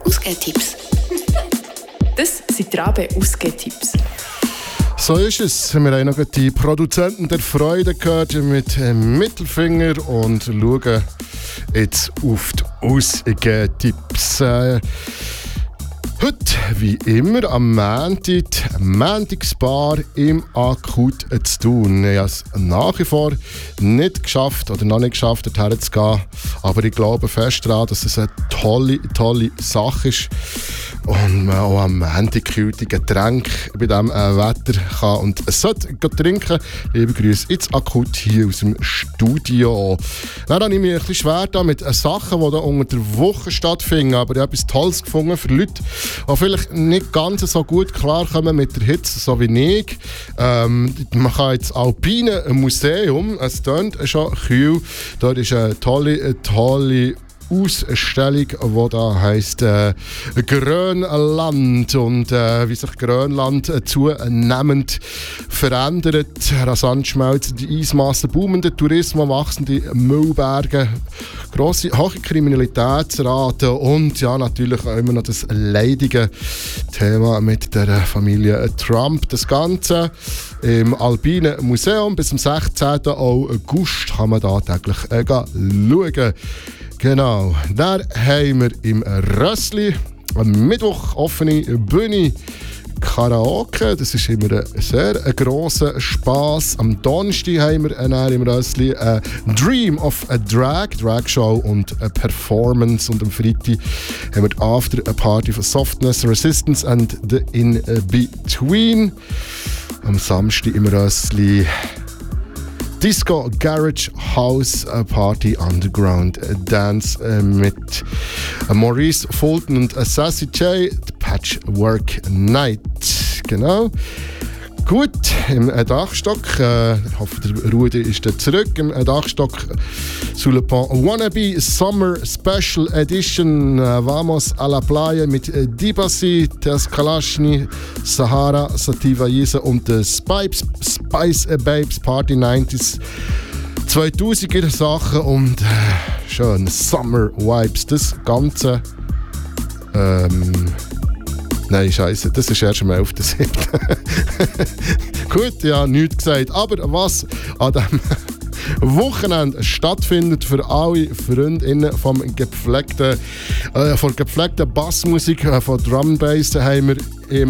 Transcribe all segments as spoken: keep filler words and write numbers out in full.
Ausgehtipps. Das sind die Rabe Ausgehtipps. So ist es. Wir haben noch die Produzenten der Freude gehört mit Mittelfinger und schauen jetzt auf die Ausgehtipps. Äh, Heute, wie immer, am Montag, Montagsbar im Akut zu tun. Ich habe es nach wie vor nicht geschafft oder noch nicht geschafft, dorthin zu gehen. Aber ich glaube fest daran, dass es eine tolle, tolle Sache ist. Und man auch am Montag kühlte Getränke bei diesem äh, Wetter kann und es sollte trinken. Liebe Grüße ins Akut hier aus dem Studio. Dann habe ich mich ein bisschen schwer da mit Sachen, die da unter der Woche stattfinden. Aber ich habe etwas Tolles gefunden für Leute, die vielleicht nicht ganz so gut klarkommen mit der Hitze, so wie ich. Ähm, man kann jetzt Alpine Museum, es tönt schon kühl. Dort ist eine tolle, tolle Ausstellung, die da heisst äh, Grönland und äh, wie sich Grönland äh, zunehmend verändert. Rasant schmelzende Eismassen, boomender Tourismus, wachsende Müllberge, grosse hohe Kriminalitätsrate und ja, natürlich auch immer noch das leidige Thema mit der Familie Trump. Das Ganze im Alpine Museum bis zum sechzehnten August kann man da täglich äh, schauen. Genau, da haben wir im Rössli am Mittwoch offene Bühne Karaoke. Das ist immer ein sehr ein grosser Spass. Am Donnerstag haben wir äh, im Rössli äh, Dream of a Drag, Drag Show und eine Performance. Und am Freitag haben wir die After a Party von Softness, Resistance and the In-Between. Am Samstag im Rössli Disco, Garage, House Party, Underground Dance äh, mit Maurice Fulton und Sassy J, Patchwork Night. Genau. Gut, im Dachstock, äh, ich hoffe, der Rudi ist da zurück, im Dachstock Sous le Pont Wannabe Summer Special Edition, äh, Vamos a la Playa mit äh, Dibasi, Tess Kalashni, Sahara, Sativa Yisa und äh, Spice, Spice äh, Babes Party neunziger, zweitausender Sachen und äh, schön Summer Vibes, das Ganze. Ähm, Nein, scheiße, das ist erst am elften siebten Gut, ja, nichts gesagt. Aber was an diesem Wochenende stattfindet für alle Freundinnen vom gepflegten, äh, von gepflegten Bassmusik, äh, von Drum and Bass, haben wir im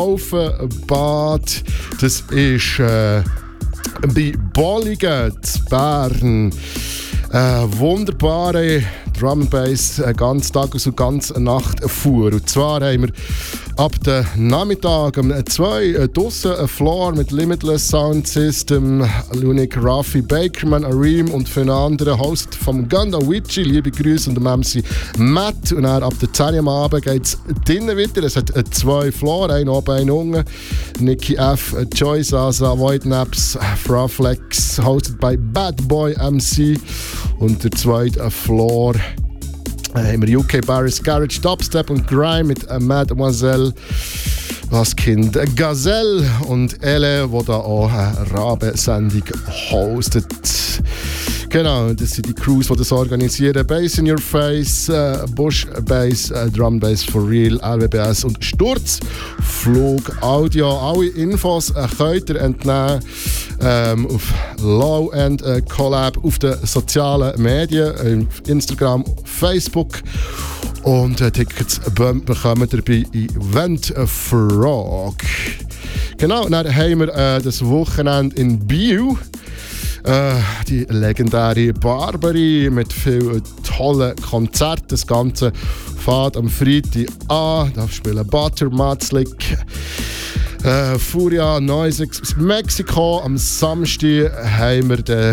Laufenbad. Das ist äh, bei Bolligen zu Bern. Äh, wunderbare Drum and Bass, äh, ganz Tag und so ganz Nacht fuhr. Und zwar haben wir ab dem Nachmittag um zwei äh, draussen ein Floor mit Limitless Sound System, Lunik, Raffi, Bakerman, Areem und viele andere, Host vom Gunda Witchy, liebe Grüße und dem M C Matt. Und dann ab der zehn Uhr am Abend geht es drinnen wieder. Es hat äh, zwei Floor, einen oben, einen unten. Nicky F, äh, Joyce, Asa, Void Naps, Fraflex, hosted by Bad Boy M C. Und der zweite Floor äh, haben wir U K Barris Garage, Dubstep und Grime mit äh, Mademoiselle, das Kind äh, Gazelle und Elle, die da auch eine Rabe-Sendung hostet. Genau, das sind die Crews, die das organisieren. Bass in Your Face, äh, Bush Bass, äh, Drum Bass for Real, L W B S und Sturzflug Audio. Alle Infos äh, könnt ihr entnehmen ähm, auf Low End äh, Collab auf den sozialen Medien, äh, Instagram, Facebook. Und äh, Tickets bekommt ihr bei Event Frog. Genau, dann haben wir äh, das Wochenende in Biel. Äh, die legendäre Barbary mit vielen tollen Konzerten. Das Ganze fährt am Freitag an. Da spielen Butter, Matzlik, äh, Furia, Noise Mexiko. Am Samstag haben wir den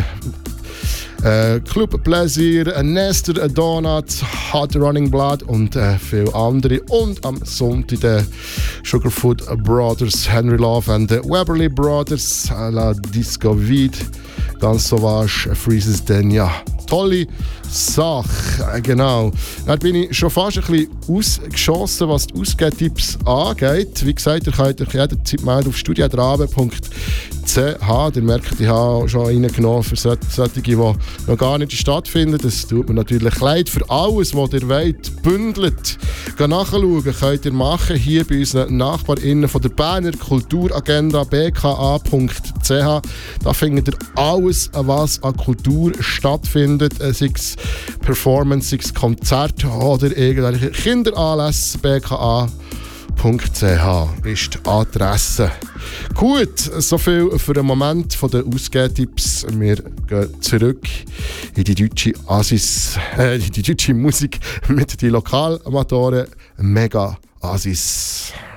äh, Club Plaisir, Nestor, Donuts, Hot Running Blood und äh, viele andere. Und am Sonntag die Sugarfood Brothers, Henry Love and the Weberly Brothers, La Disco Weed, ganz Sauvage, Freezes, denn ja, tolle Sache. Genau. Dann bin ich schon fast ein bisschen ausgeschossen, was die Ausgehtipps angeht. Wie gesagt, ihr könnt euch jederzeit melden auf studiotrabe punkt c h. Ihr merkt, ich habe schon reingenommen für solche, die noch gar nicht stattfinden. Das tut mir natürlich leid. Für alles, was ihr wollt, bündelt. Geht nachschauen, könnt ihr machen hier bei unseren NachbarInnen von der Berner Kulturagenda b k a punkt c h. Da findet ihr alles, was an Kultur stattfindet. Sei es Performance, sei es Konzerte oder irgendwelche Kinderanlässe. b k a punkt c h ist die Adresse. Gut, soviel für den Moment von den Ausgehtipps. Wir gehen zurück in die deutsche Asis, äh, in die deutsche Musik mit den Lokalmotoren Mega Asis.